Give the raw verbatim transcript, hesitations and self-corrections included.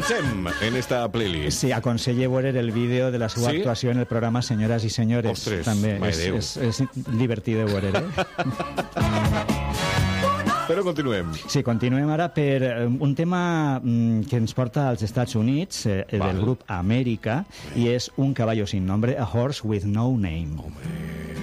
posem en esta playlist? Sí, aconselle veure el vídeo de la seva Sí? actuació en el programa Senyores i Senyores. Ostres, també mare és, Déu. és, és divertit de veure, eh? Però continuem. Sí, continuem ara per eh, un tema mm, que ens porta als Estats Units, eh, Val. del grup Amèrica, i és Un caballo sin nombre, A Horse with No Name. Home...